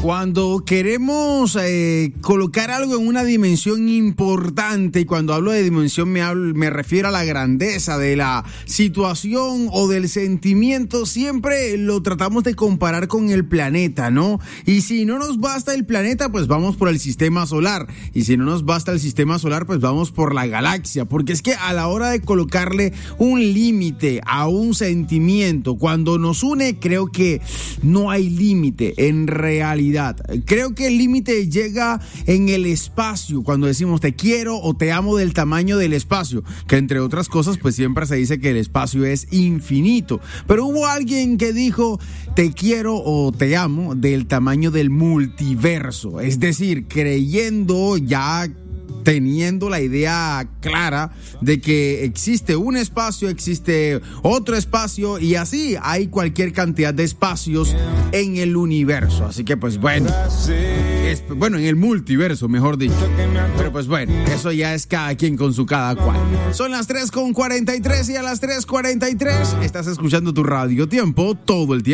Cuando queremos colocar algo en una dimensión importante, y cuando hablo de dimensión me refiero a la grandeza de la situación o del sentimiento, siempre lo tratamos de comparar con el planeta, ¿no? Y si no nos basta el planeta, pues vamos por el sistema solar. Y si no nos basta el sistema solar, pues vamos por la galaxia. Porque es que a la hora de colocarle un límite a un sentimiento, cuando nos une, creo que no hay límite en realidad. Creo que el límite llega en el espacio, cuando decimos te quiero o te amo, del tamaño del espacio, que entre otras cosas pues siempre se dice que el espacio es infinito, pero hubo alguien que dijo te quiero o te amo del tamaño del multiverso, es decir, creyendo, ya teniendo la idea clara de que existe un espacio, existe otro espacio, y así hay cualquier cantidad de espacios en el universo. Así que pues bueno, en el multiverso, mejor dicho. Pero pues bueno, eso ya es cada quien con su cada cual. Son las 3:43 y a las 3:43 estás escuchando tu Radio Tiempo todo el tiempo.